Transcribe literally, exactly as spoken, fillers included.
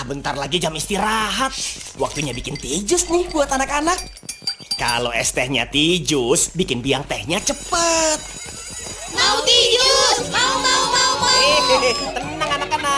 bentar lagi jam istirahat. Waktunya bikin tijus nih buat anak-anak. Kalau es tehnya tijus, bikin biang tehnya cepet.